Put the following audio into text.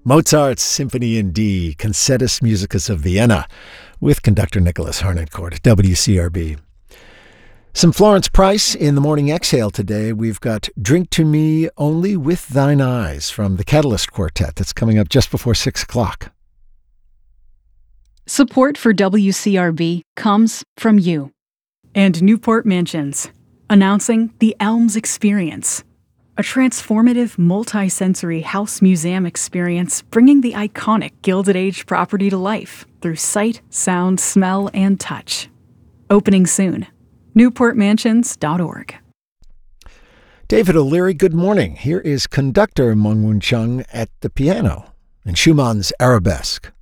Mozart's Symphony in D, Concertus Musicus of Vienna, with conductor Nicholas Harnoncourt at WCRB. Some Florence Price in the Morning Exhale today. We've got Drink to Me Only with Thine Eyes from the Catalyst Quartet. That's coming up just before 6 o'clock. Support for WCRB comes from you. And Newport Mansions, announcing the Elms Experience, a transformative multi-sensory house museum experience bringing the iconic Gilded Age property to life through sight, sound, smell, and touch. Opening soon. NewportMansions.org. David O'Leary, good morning. Here is conductor Meng Woon Chung at the piano in Schumann's Arabesque.